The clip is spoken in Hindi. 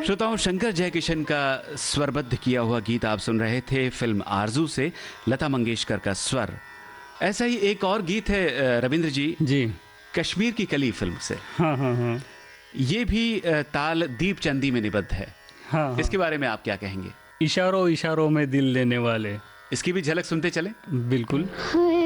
श्रोताओं, शंकर जयकिशन का स्वरबद्ध किया हुआ गीत आप सुन रहे थे फिल्म आरजू से, लता मंगेशकर का स्वर। ऐसा ही एक और गीत है रविंद्र जी, कश्मीर की कली फिल्म से। हाँ। ये भी ताल दीप चंदी में निबद्ध है। हाँ। इसके बारे में आप क्या कहेंगे? इशारों इशारों में दिल लेने वाले, इसकी भी झलक सुनते चले। बिल्कुल।